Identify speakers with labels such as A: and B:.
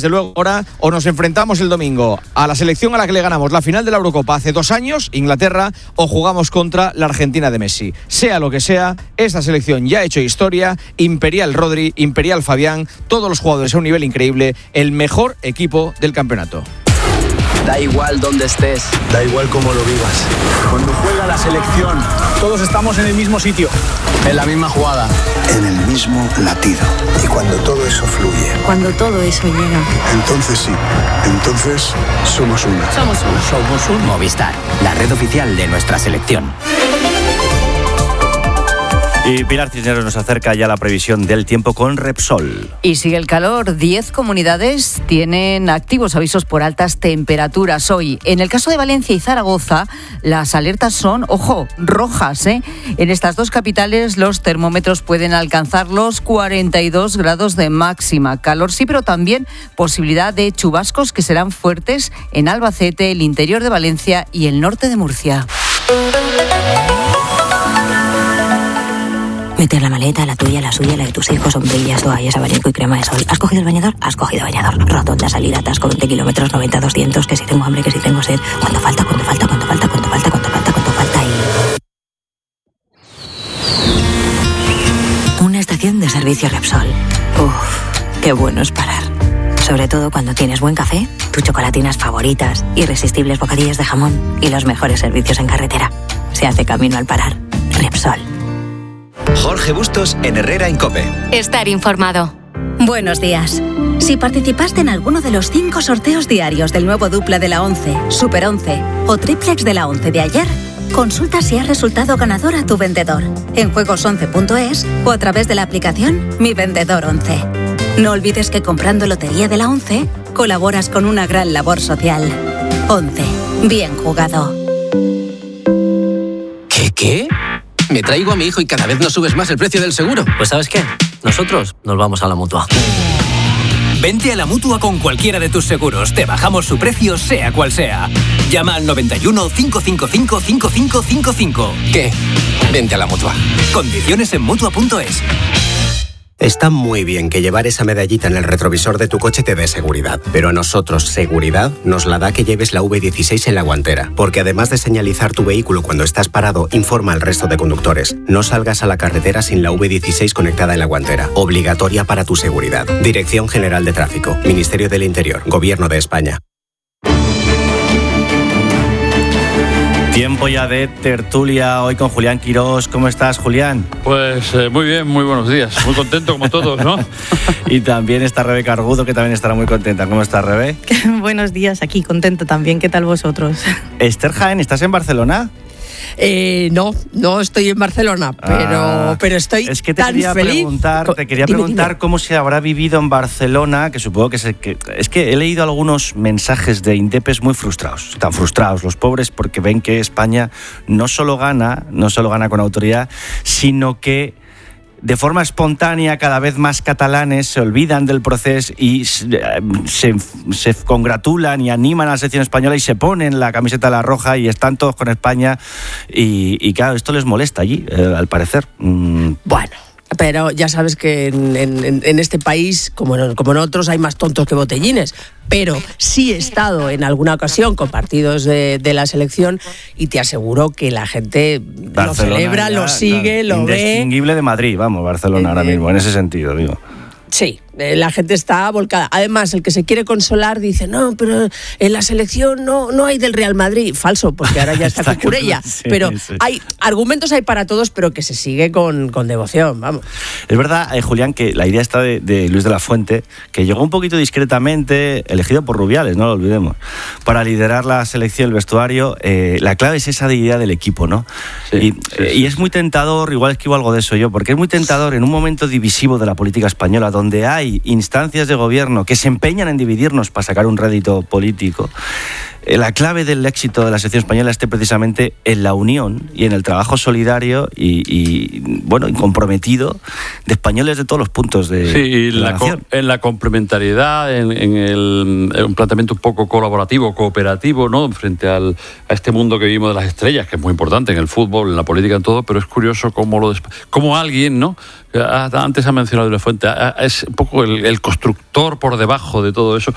A: Desde luego, ahora o nos enfrentamos el domingo a la selección a la que le ganamos la final de la Eurocopa hace 2 años, Inglaterra, o jugamos contra la Argentina de Messi. Sea lo que sea, esta selección ya ha hecho historia. Imperial Rodri, Imperial Fabián, todos los jugadores a un nivel increíble, el mejor equipo del campeonato.
B: Da igual dónde estés,
C: da igual cómo lo vivas.
D: Cuando juega la selección, todos estamos en el mismo sitio,
B: en la misma jugada,
C: en el mismo latido. Y cuando todo eso fluye,
E: cuando todo eso llega,
C: entonces sí, entonces somos una.
E: Somos un
F: Movistar, la red oficial de nuestra selección.
G: Y Pilar Cisneros nos acerca ya la previsión del tiempo con Repsol.
H: Y sigue el calor. 10 comunidades tienen activos avisos por altas temperaturas hoy. En el caso de Valencia y Zaragoza, las alertas son, ojo, rojas, ¿eh? En estas dos capitales los termómetros pueden alcanzar los 42 grados de máxima. Calor sí, pero también posibilidad de chubascos que serán fuertes en Albacete, el interior de Valencia y el norte de Murcia.
E: Mete en la maleta, la tuya, la suya, la de tus hijos, sombrillas, toallas, abanico y crema de sol. ¿Has cogido el bañador? Has cogido bañador. Rotonda, salida, atasco, 20 kilómetros, 90, 200, que si tengo hambre, que si tengo sed. ¿Cuánto falta y... Una estación de servicio Repsol. Uf, qué bueno es parar. Sobre todo cuando tienes buen café, tus chocolatinas favoritas, irresistibles bocadillos de jamón y los mejores servicios en carretera. Se hace camino al parar. Repsol.
I: Jorge Bustos en Herrera en COPE.
J: Estar informado.
K: Buenos días. Si participaste en alguno de los 5 sorteos diarios del nuevo dupla de la 11, Super 11 o triplex de la 11 de ayer, consulta si has resultado ganador a tu vendedor en juegos11.es o a través de la aplicación Mi Vendedor 11. No olvides que comprando lotería de la 11 colaboras con una gran labor social. 11. Bien jugado.
B: ¿Qué? Me traigo a mi hijo y cada vez nos subes más el precio del seguro.
F: Pues ¿sabes qué? Nosotros nos vamos a la Mutua.
L: Vente a la Mutua con cualquiera de tus seguros. Te bajamos su precio, sea cual sea. Llama al 91 555 5555.
B: ¿Qué? Vente a la Mutua.
L: Condiciones en Mutua.es.
M: Está muy bien que llevar esa medallita en el retrovisor de tu coche te dé seguridad, pero a nosotros seguridad nos la da que lleves la V16 en la guantera, porque además de señalizar tu vehículo cuando estás parado, informa al resto de conductores. No salgas a la carretera sin la V16 conectada en la guantera, obligatoria para tu seguridad. Dirección General de Tráfico, Ministerio del Interior, Gobierno de España.
G: Tiempo ya de tertulia hoy con Julián Quirós. ¿Cómo estás, Julián?
N: Pues muy bien, muy buenos días. Muy contento como todos, ¿no?
G: Y también está Rebeca Argudo, que también estará muy contenta. ¿Cómo estás, Rebe?
O: Buenos días, aquí contento también. ¿Qué tal vosotros?
G: Esther Jaén, ¿estás en Barcelona?
P: No estoy en Barcelona, pero estoy
G: es que
P: tan feliz.
G: Te quería preguntar cómo se habrá vivido en Barcelona, que supongo que es que he leído algunos mensajes de indepes muy frustrados. Están frustrados los pobres porque ven que España no solo gana con autoridad, sino que de forma espontánea cada vez más catalanes se olvidan del proceso y se congratulan y animan a la selección española y se ponen la camiseta la roja y están todos con España y claro, esto les molesta allí, al parecer.
P: Bueno, pero ya sabes que en este país, como en otros, hay más tontos que botellines. Pero sí he estado en alguna ocasión con partidos de la selección y te aseguro que la gente Barcelona lo celebra, lo sigue, lo ve.
G: Indistinguible de Madrid, vamos, Barcelona ahora mismo, en ese sentido, digo.
P: Sí, la gente está volcada. Además, el que se quiere consolar dice, no, pero en la selección no hay del Real Madrid. Falso, porque ahora ya está Cucurella. Sí, pero sí. Argumentos hay para todos, pero que se sigue con devoción, vamos.
G: Es verdad, Julián, que la idea está de Luis de la Fuente, que llegó un poquito discretamente, elegido por Rubiales, no lo olvidemos, para liderar la selección, el vestuario. La clave es esa idea del equipo, ¿no? Sí, y es muy tentador, igual esquivo algo de eso yo, porque es muy tentador en un momento divisivo de la política española, donde hay instancias de gobierno que se empeñan en dividirnos para sacar un rédito político. La clave del éxito de la selección española esté precisamente en la unión y en el trabajo solidario y comprometido de españoles de todos los puntos de la nación.
N: En la complementariedad, en un planteamiento un poco colaborativo, cooperativo, ¿no? Frente a este mundo que vivimos de las estrellas, que es muy importante en el fútbol, en la política, en todo, pero es curioso cómo alguien, ¿no? Antes ha mencionado de la Fuente, es un poco el constructor por debajo de todo eso,